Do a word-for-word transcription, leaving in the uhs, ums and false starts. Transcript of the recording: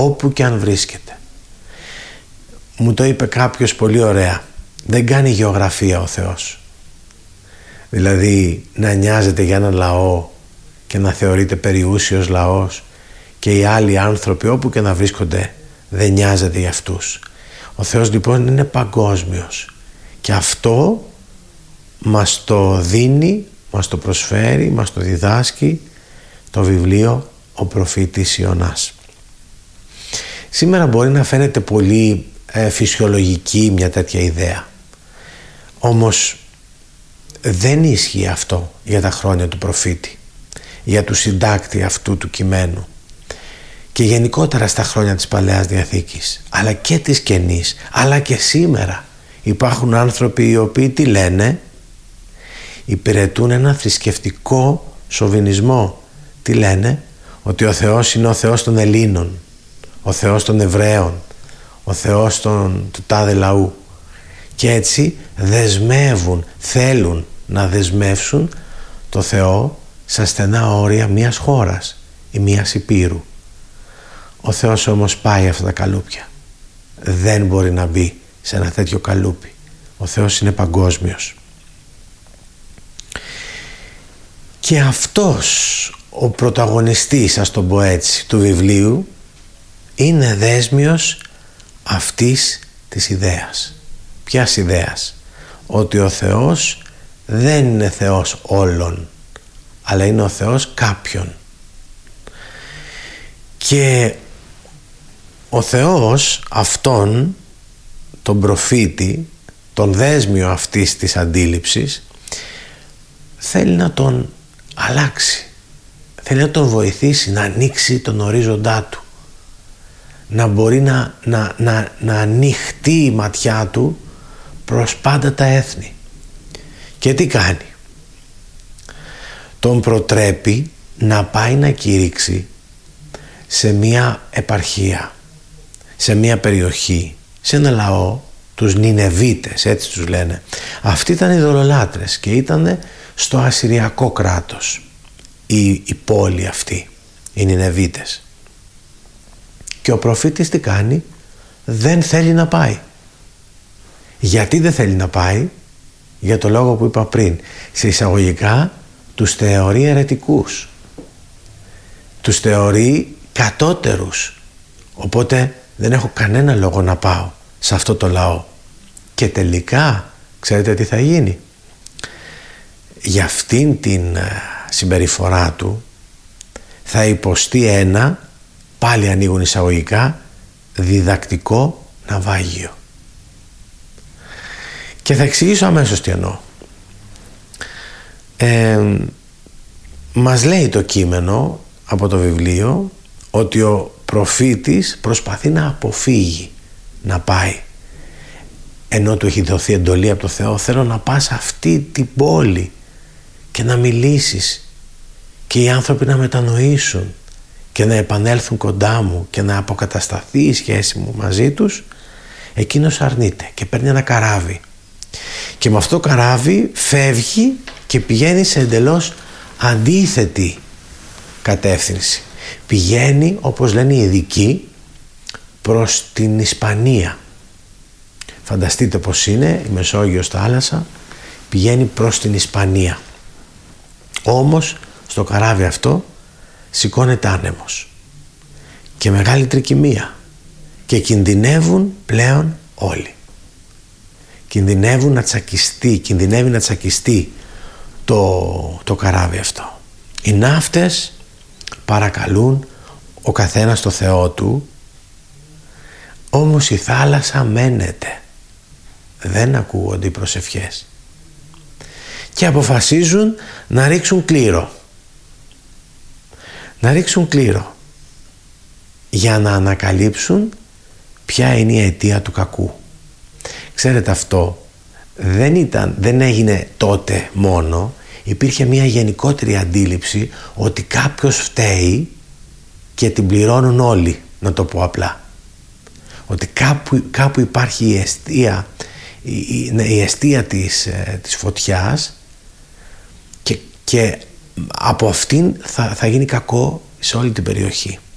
όπου και αν βρίσκεται. Μου το είπε κάποιος πολύ ωραία. Δεν κάνει γεωγραφία ο Θεός. Δηλαδή να νοιάζεται για έναν λαό και να θεωρείται περιούσιος λαός και οι άλλοι άνθρωποι όπου και να βρίσκονται δεν νοιάζεται για αυτούς. Ο Θεός λοιπόν είναι παγκόσμιος και αυτό μας το δίνει, μας το προσφέρει, μας το διδάσκει το βιβλίο «Ο προφήτης Ιωνάς». Σήμερα μπορεί να φαίνεται πολύ ε, φυσιολογική μια τέτοια ιδέα. Όμως δεν ισχύει αυτό για τα χρόνια του προφήτη, για του συντάκτη αυτού του κειμένου και γενικότερα στα χρόνια της Παλαιάς Διαθήκης, αλλά και της Καινής, αλλά και σήμερα υπάρχουν άνθρωποι οι οποίοι τι λένε? Υπηρετούν ένα θρησκευτικό σοβινισμό. Τι λένε? Ότι ο Θεός είναι ο Θεός των Ελλήνων, ο Θεός των Εβραίων, ο Θεός των, του τάδε λαού, και έτσι δεσμεύουν, θέλουν να δεσμεύσουν το Θεό στα στενά όρια μιας χώρας ή μιας υπήρου. Ο Θεός όμως πάει αυτά τα καλούπια. Δεν μπορεί να μπει σε ένα τέτοιο καλούπι. Ο Θεός είναι παγκόσμιος. Και αυτός ο πρωταγωνιστής, ας το πω έτσι, του βιβλίου είναι δέσμιος αυτής της ιδέας. Ποιας ιδέας? Ότι ο Θεός δεν είναι Θεός όλων, αλλά είναι ο Θεός κάποιον. Και ο Θεός αυτόν, τον προφήτη, τον δέσμιο αυτής της αντίληψης, θέλει να τον αλλάξει. Θέλει να τον βοηθήσει να ανοίξει τον ορίζοντά του, να μπορεί να, να, να, να ανοιχτεί η ματιά του προς πάντα τα έθνη. Και τι κάνει? Τον προτρέπει να πάει να κηρύξει σε μια επαρχία, σε μια περιοχή, σε ένα λαό, τους Νινεβίτες, έτσι τους λένε. Αυτοί ήταν ειδωλολάτρες και ήταν στο ασσυριακό κράτος η, η πόλη αυτή, οι Νινεβίτες. Και ο προφήτης τι κάνει? Δεν θέλει να πάει. Γιατί δεν θέλει να πάει? Για το λόγο που είπα πριν. Σε εισαγωγικά τους θεωρεί αιρετικούς, τους θεωρεί κατώτερους, οπότε δεν έχω κανένα λόγο να πάω σε αυτό το λαό. Και τελικά ξέρετε τι θα γίνει? Για αυτήν την συμπεριφορά του θα υποστεί ένα, πάλι ανοίγουν εισαγωγικά, διδακτικό ναυάγιο. Και θα εξηγήσω αμέσως τι εννοώ. Ε, μας λέει το κείμενο από το βιβλίο ότι ο προφήτης προσπαθεί να αποφύγει να πάει, ενώ του έχει δοθεί εντολή από το Θεό. Θέλω να πας σε αυτή την πόλη και να μιλήσεις και οι άνθρωποι να μετανοήσουν και να επανέλθουν κοντά μου και να αποκατασταθεί η σχέση μου μαζί τους. Εκείνος αρνείται και παίρνει ένα καράβι και με αυτό το καράβι φεύγει και πηγαίνει σε εντελώς αντίθετη κατεύθυνση. Πηγαίνει, όπως λένε οι ειδικοί, προς την Ισπανία. Φανταστείτε πως είναι η Μεσόγειος θάλασσα, πηγαίνει προς την Ισπανία. Όμως στο καράβι αυτό σηκώνεται άνεμος και μεγάλη τρικυμία και κινδυνεύουν πλέον όλοι. Κινδυνεύουν να τσακιστεί, κινδυνεύει να τσακιστεί το, το καράβι αυτό. Οι ναύτες παρακαλούν ο καθένας το Θεό του, όμως η θάλασσα μένεται. Δεν ακούγονται οι προσευχές. Και αποφασίζουν να ρίξουν κλήρο. Να ρίξουν κλήρο για να ανακαλύψουν ποια είναι η αιτία του κακού. Ξέρετε, αυτό δεν ήταν, δεν έγινε τότε μόνο. Υπήρχε μια γενικότερη αντίληψη ότι κάποιος φταίει και την πληρώνουν όλοι, να το πω απλά. Ότι κάπου, κάπου υπάρχει η αιστεία, η, η, η αιστεία της, της φωτιάς και, και από αυτήν θα, θα γίνει κακό σε όλη την περιοχή.